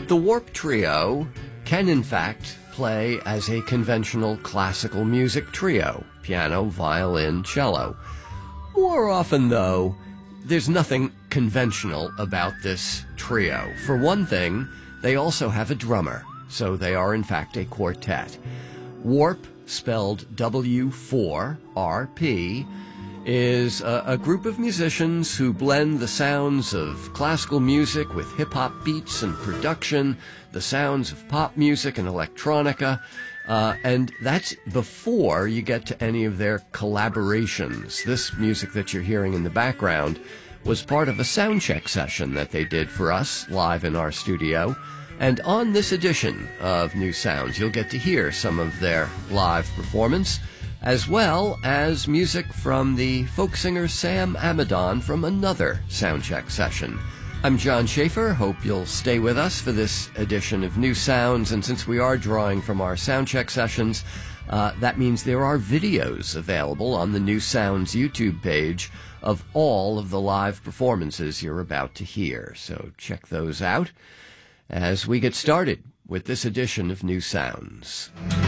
The Warp Trio can, in fact, play as a conventional classical music trio, piano, violin, cello. More often, though, there's nothing conventional about this trio. For one thing, they also have a drummer, so they are, in fact, a quartet. Warp, spelled W4RP, is a group of musicians who blend the sounds of classical music with hip-hop beats and production, the sounds of pop music and electronica, and that's before you get to any of their collaborations. This music that you're hearing in the background was part of a soundcheck session that they did for us live in our studio. And on this edition of New Sounds, you'll get to hear some of their live performance, as well as music from the folk singer Sam Amidon from another soundcheck session. I'm John Schaefer. Hope you'll stay with us for this edition of New Sounds. And since we are drawing from our soundcheck sessions, that means there are videos available on the New Sounds YouTube page of all of the live performances you're about to hear. So check those out as we get started with this edition of New Sounds.